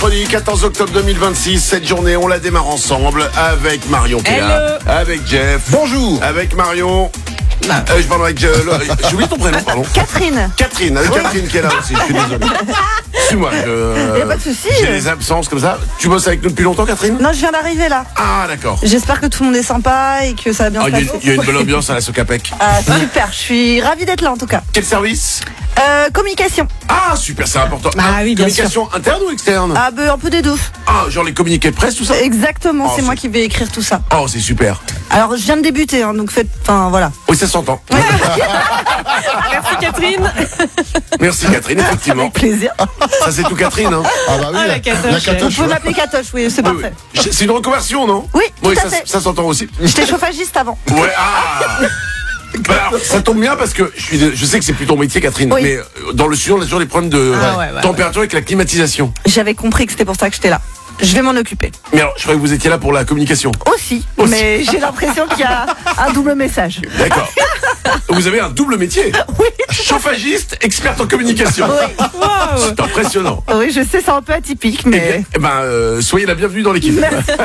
Mercredi 14 octobre 2026, cette journée, on la démarre ensemble avec Marion qui est là, avec Jeff. Bonjour. Avec Marion. Je parle avec... j'ai oublié ton prénom, pardon. Catherine. Catherine, avec Catherine qui est là aussi, je suis désolé. Excuse-moi, Y a pas de souci. j'ai des absences comme ça. Tu bosses avec nous depuis longtemps, Catherine? Non, je viens d'arriver là. Ah, d'accord. J'espère que tout le monde est sympa et que ça va bien se passer. Il y a une bonne ambiance à la Socapec. Ah, super, je suis ravie d'être là en tout cas. Quel service? Communication. Ah, super, c'est important. Ah oui, bien communication interne ou externe? Ah, un peu des deux. Ah, genre les communiqués de presse, tout ça? Exactement, Oh, c'est moi qui vais écrire tout ça. Oh, c'est super. Alors, je viens de débuter, hein, donc voilà. Oui, ça s'entend. Merci Catherine. Merci Catherine, effectivement. Avec plaisir. Ça c'est tout Catherine, hein. Ah bah oui, Ah, la catoche. On catoche. peut m'appeler Catoche, oui, c'est Oui, parfait. oui. C'est une reconversion, non? Oui, tout à ça, fait. ça s'entend aussi. J'étais chauffagiste avant. Ouais, bah alors, ça tombe bien parce que je sais que c'est plus ton métier, Catherine, Oui. mais dans le sud, on a toujours des problèmes de ouais. température avec la climatisation. J'avais compris que c'était pour ça que j'étais là. Je vais m'en occuper. Mais alors, je croyais que vous étiez là pour la communication. Aussi. Mais j'ai l'impression qu'il y a un double message. D'accord. Vous avez un double métier. Oui. Chauffagiste, experte en communication. C'est impressionnant. Oui, je sais, c'est un peu atypique, Eh mais... bien, soyez la bienvenue dans l'équipe.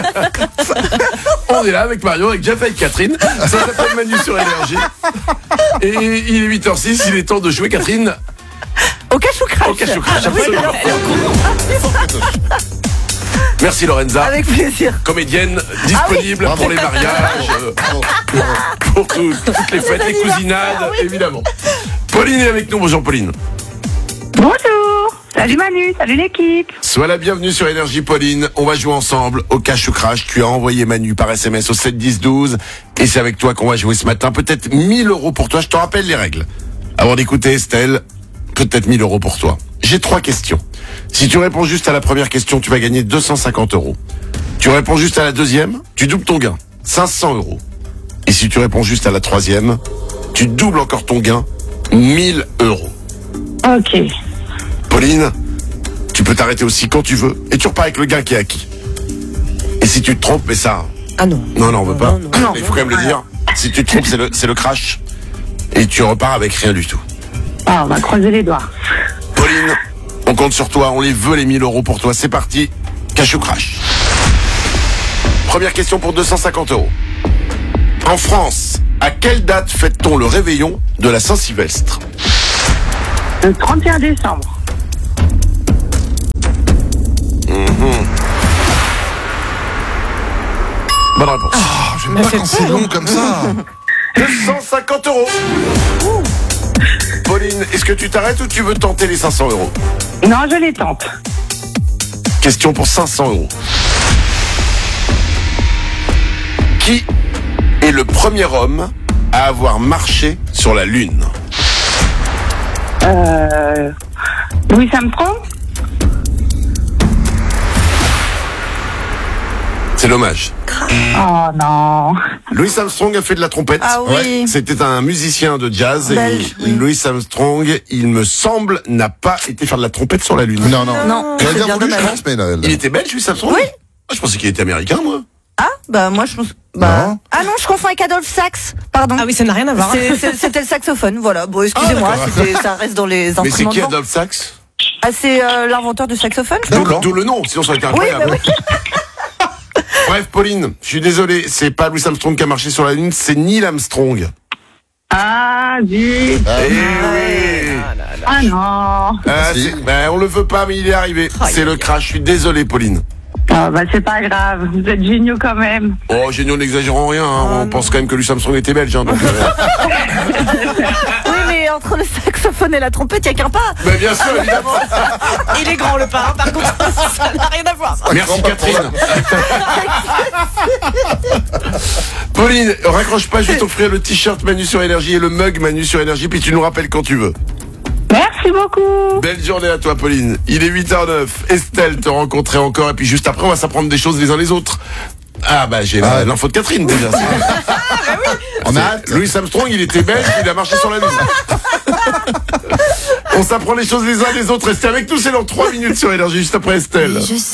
On est là avec Mario, avec Jeff et avec Catherine. Ça s'appelle Manu sur Énergie. Et il est 8h06, il est temps de jouer, Catherine, Au cache ou crash. au cache ou crash, absolument. Merci Lorenza, Avec plaisir. comédienne disponible pour les mariages, pour toutes les fêtes, les cousinades, évidemment. Pauline est avec nous, bonjour Pauline. Bonjour, salut Manu, salut l'équipe. Sois la bienvenue sur Énergie Pauline, on va jouer ensemble au cash ou crash. Tu as envoyé Manu par SMS au 7 10 12 et c'est avec toi qu'on va jouer ce matin. Peut-être 1000 € pour toi, je te rappelle les règles. Avant d'écouter Estelle, peut-être 1000 € pour toi. J'ai 3 questions. Si tu réponds juste à la première question, tu vas gagner 250 €. Tu réponds juste à la deuxième, tu doubles ton gain, 500 €. Et si tu réponds juste à la troisième, tu doubles encore ton gain, 1000 €. Ok, Pauline, tu peux t'arrêter aussi quand tu veux et tu repars avec le gain qui est acquis. Et si tu te trompes, mais ça... Ah non. Non, on veut pas. non. Il faut quand même le dire. Si tu te trompes, c'est le crash. Et tu repars avec rien du tout. on va croiser les doigts. Pauline, on compte sur toi. On les veut, les 1000 € pour toi. C'est parti. Cash ou crash. Première question pour 250 €. En France, à quelle date fête-t-on le réveillon de la Saint-Sylvestre? Le 31 décembre. Bonne réponse. J'aime pas quand c'est long comme ça. 250 €. Pauline, est-ce que tu t'arrêtes ou tu veux tenter les 500 €? Non, je les tente. Question pour 500 €. Qui est le premier homme à avoir marché sur la Lune? Louis Armstrong. C'est dommage. Oh non. Louis Armstrong a fait de la trompette. Ah oui. C'était un musicien de jazz. Belge, et oui. Louis Armstrong, il me semble, n'a pas été faire de la trompette sur la Lune. Non. Non, Il a c'est bien bien voulu, je dommage. pense, mais là, Il était belge, Louis Armstrong? Oui. Ah, je pensais qu'il était américain, moi. Ah, moi je pense... Non. Ah non, je confonds avec Adolphe Sax. Pardon. Ah oui, ça n'a rien à voir. C'était le saxophone, voilà. Bon, excusez-moi, ça reste dans les Mais c'est instruments qui de vent. Adolphe Sax? Ah, c'est l'inventeur du saxophone, je crois. D'accord. D'où le nom, sinon ça aurait été Oui, incroyable. bah oui. Bref, Pauline, je suis désolé, c'est pas Louis Armstrong qui a marché sur la Lune, c'est Neil Armstrong. Ah, zut. Eh oui. Ah non. Ah, Si. on le veut pas, mais il est arrivé. C'est le crash, je suis désolé, Pauline. Oh, c'est pas grave, vous êtes géniaux quand même. Oh, géniaux, n'exagérons rien, hein. On pense quand même que Louis Armstrong était belge, hein, donc, Oui, mais entre le saxophone et la trompette, il n'y a qu'un pas. Mais bien sûr, évidemment. Il est grand le parrain, par contre, ça n'a rien à voir. Merci, Catherine. Pauline, raccroche pas, je vais t'offrir le t-shirt Manu sur Énergie et le mug Manu sur Énergie, puis tu nous rappelles quand tu veux. Merci beaucoup. Belle journée à toi, Pauline. Il est 8h09. Estelle te rencontrer encore, et puis juste après, on va s'apprendre des choses les uns les autres. Ah, j'ai l'info de Catherine, déjà. On a hâte. Louis Armstrong, il était belge, il a marché sur la Lune. On s'apprend les choses les uns les autres. Restez avec nous, c'est dans 3 minutes sur Énergie, juste après Estelle. Je sais